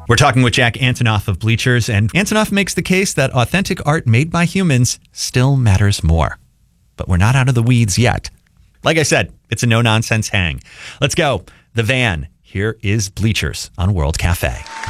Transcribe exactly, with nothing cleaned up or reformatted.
We're talking with Jack Antonoff of Bleachers, and Antonoff makes the case that authentic art made by humans still matters more. But we're not out of the weeds yet. Like I said, it's a no-nonsense hang. Let's go. The Van. Here is Bleachers on World Cafe.